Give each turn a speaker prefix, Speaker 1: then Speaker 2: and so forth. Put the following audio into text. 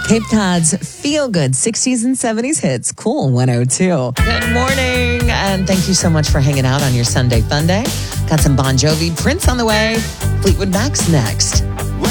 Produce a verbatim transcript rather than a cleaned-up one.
Speaker 1: Cape Cod's feel-good sixties and seventies hits, Cool one oh two. Good morning, and thank you so much for hanging out on your Sunday fun day. Got some Bon Jovi, Prince on the way, Fleetwood Mac's next.